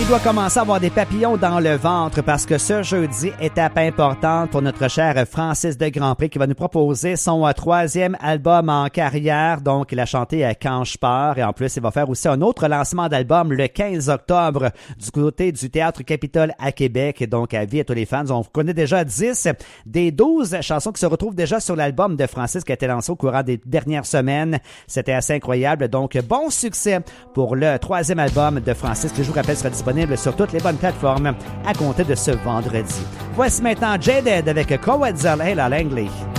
Il doit commencer à avoir des papillons dans le ventre parce que ce jeudi, étape importante pour notre cher Francis de Grandpré qui va nous proposer son troisième album en carrière. Donc, il a chanté Quand je pars et en plus, il va faire aussi un autre lancement d'album le 15 octobre du côté du Théâtre Capitole à Québec. Et donc, avis à tous les fans, on connaît déjà 10 des 12 chansons qui se retrouvent déjà sur l'album de Francis qui a été lancé au courant des dernières semaines. C'était assez incroyable. Donc, bon succès pour le troisième album de Francis qui, je vous rappelle, sera disponible sur toutes les bonnes plateformes à compter de ce vendredi. Voici maintenant Jaded avec Cowetzel et la Langley.